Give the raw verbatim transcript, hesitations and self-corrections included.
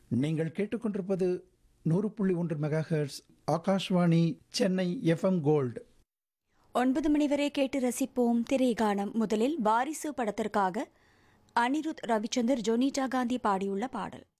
நீங்கள் கேட்டுக்கொண்டிருப்பது நூறு புள்ளி ஒன்று mega hertz Akashvani Chennai FM gold. ஒன்பது மணி வரை கேட்டு ரசிப்போம் திரைகானம். முதலில் வாரிசு படத்திற்காக அனிருத் ரவிச்சந்தர் ஜொனிட்டா காந்தி பாடியுள்ள பாடல்.